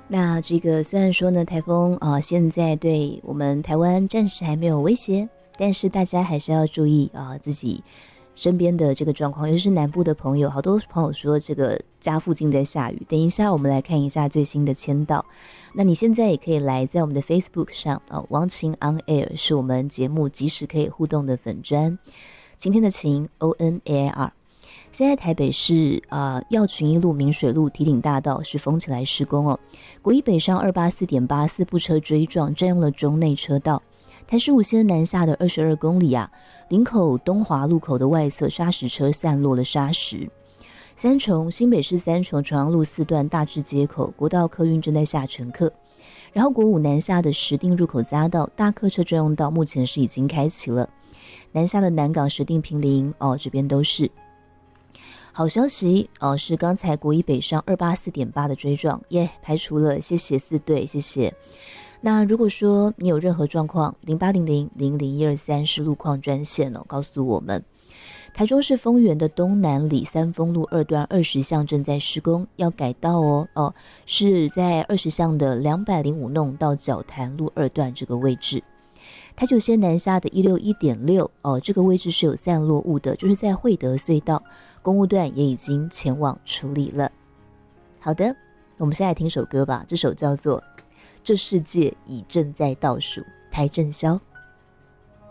那这个虽然说呢，台风现在对我们台湾暂时还没有威胁，但是大家还是要注意自己身边的这个状况，尤其是南部的朋友，好多朋友说这个家附近在下雨。等一下我们来看一下最新的签到。那你现在也可以来在我们的 Facebook 上王晴 on air 是我们节目即时可以互动的粉专，晴天的晴 ONAIR。现在台北市耀群一路、明水路、堤顶大道是封起来施工哦。国一北上284.84部车追撞，占用了中内车道。台十五线南下的22公里林口东华路口的外侧砂石车散落了砂石。新北市三重重阳路4段大智街口国道客运正在下乘客。然后国五南下的石碇入口匝道大客车专用道目前是已经开启了。南下的南港石碇坪林这边都是。好消息是刚才国一北上284.8的追撞排除了，谢谢4队，谢谢。那如果说你有任何状况，0800-00123是路况专线告诉我们。台中市丰原的东南里三丰路2段20巷正在施工，要改道是在20巷的205弄到角潭路2段这个位置。台九线南下的161.6这个位置是有散落物的，就是在惠德隧道，公务段也已经前往处理了。好的，我们现在听首歌吧，这首叫做《这世界已正在倒数》，台正宵。